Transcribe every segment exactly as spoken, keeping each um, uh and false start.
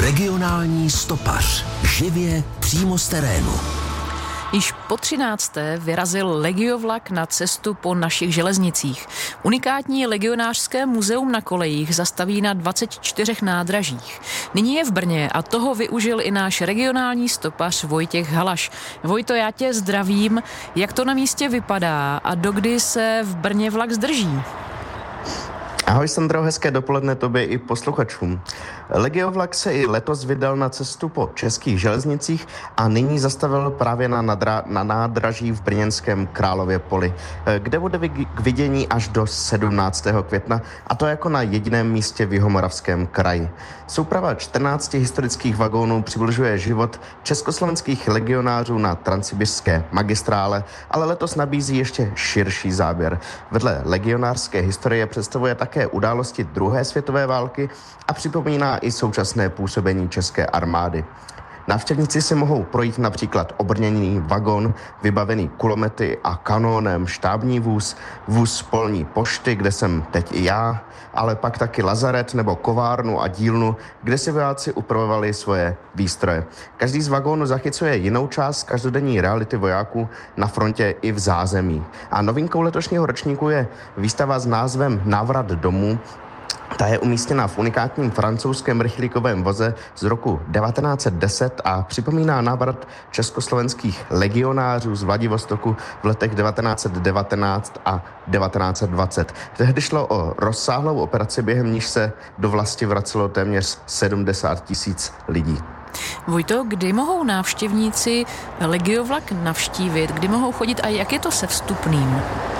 Regionální stopař. Živě přímo z terénu. Již po třinácté vyrazil legiovlak na cestu po našich železnicích. Unikátní legionářské muzeum na kolejích zastaví na dvaceti čtyřech nádražích. Nyní je v Brně a toho využil i náš regionální stopař Vojtěch Halaš. Vojto, já tě zdravím. Jak to na místě vypadá a dokdy se v Brně vlak zdrží? Ahoj Sandro, hezké dopoledne tobě i posluchačům. Legiovlak se i letos vydal na cestu po českých železnicích a nyní zastavil právě na, nadra, na nádraží v brněnském Králově poli, kde bude k vidění až do sedmnáctého května, a to jako na jediném místě v Jihomoravském kraji. Souprava čtrnácti historických vagónů přibližuje život československých legionářů na transsibiřské magistrále, ale letos nabízí ještě širší záběr. Vedle legionářské historie představuje také události druhé světové války a připomíná i současné působení české armády. Návštěvníci si mohou projít například obrněný vagon vybavený kulomety a kanónem, štábní vůz, vůz polní pošty, kde jsem teď i já, ale pak taky lazaret nebo kovárnu a dílnu, kde si vojáci upravovali svoje výstroje. Každý z vagónů zachycuje jinou část každodenní reality vojáků na frontě i v zázemí. A novinkou letošního ročníku je výstava s názvem Návrat domů. Ta je umístěna v unikátním francouzském rychlíkovém voze z roku devatenáct set deset a připomíná návrat československých legionářů z Vladivostoku v letech devatenáct set devatenáct a devatenáct set dvacet. Tehdy šlo o rozsáhlou operaci, během níž se do vlasti vracelo téměř sedmdesát tisíc lidí. Vojto, kdy mohou návštěvníci legiovlak navštívit, kdy mohou chodit a jak je to se vstupným?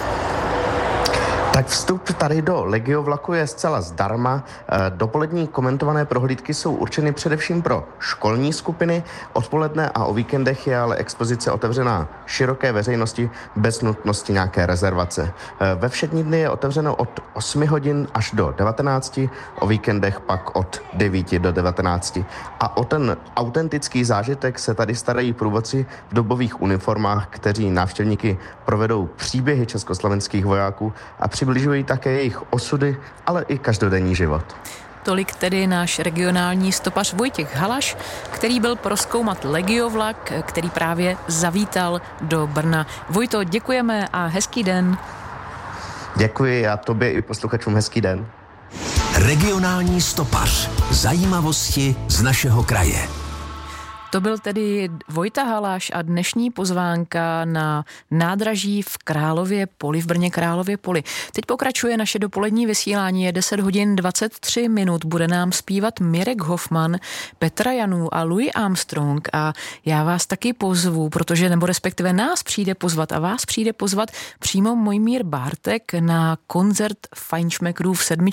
Tak vstup tady do legiovlaku je zcela zdarma. Dopolední komentované prohlídky jsou určeny především pro školní skupiny. Odpoledne a o víkendech je ale expozice otevřená široké veřejnosti bez nutnosti nějaké rezervace. Ve všední dny je otevřeno od osmi hodin až do devatenácti, o víkendech pak od devíti do devatenácti. A o ten autentický zážitek se tady starají průvodci v dobových uniformách, kteří návštěvníky provedou příběhy československých vojáků a přibližují také jejich osudy, ale i každodenní život. Tolik tedy náš regionální stopař Vojtěch Halaš, který byl prozkoumat legiovlak, který právě zavítal do Brna. Vojto, děkujeme a hezký den. Děkuji a tobě i posluchačům hezký den. Regionální stopař. Zajímavosti z našeho kraje. To byl tedy Vojta Halaš a dnešní pozvánka na nádraží v Králově poli, v Brně Králově poli. Teď pokračuje naše dopolední vysílání, je deset hodin dvacet tři minut, bude nám zpívat Mirek Hoffman, Petra Janů a Louis Armstrong a já vás taky pozvu, protože nebo respektive nás přijde pozvat a vás přijde pozvat přímo Mojmír Bártek na koncert Fajnšmekrů v sedmičce.